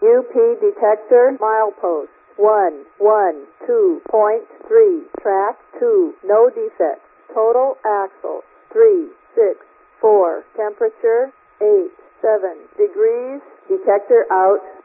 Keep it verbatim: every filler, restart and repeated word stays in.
U P detector, milepost. one, one, two point three. Track two, no defects. Total axle, three, six, four. Temperature, eight, seven degrees. Detector out.